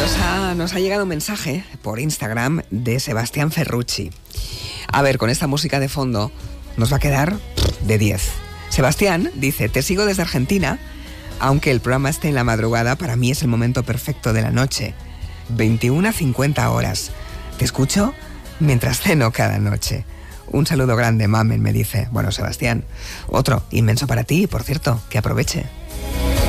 Nos ha llegado un mensaje por Instagram de Sebastián Ferrucci. A ver, con esta música de fondo nos va a quedar de 10. Sebastián dice: te sigo desde Argentina, aunque el programa esté en la madrugada, para mí es el momento perfecto de la noche. 21:50 horas. Te escucho mientras ceno cada noche. Un saludo grande, mamen, me dice. Bueno, Sebastián, otro inmenso para ti, por cierto, que aproveche.